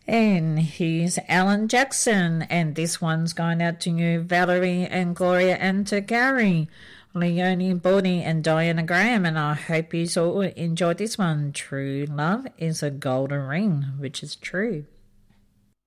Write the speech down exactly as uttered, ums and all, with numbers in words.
And here's Alan Jackson, and this one's going out to you, Valerie and Gloria and to Gary, Leonie, Bonnie and Diana Graham, and I hope you all enjoyed this one. True love is a golden ring, which is true.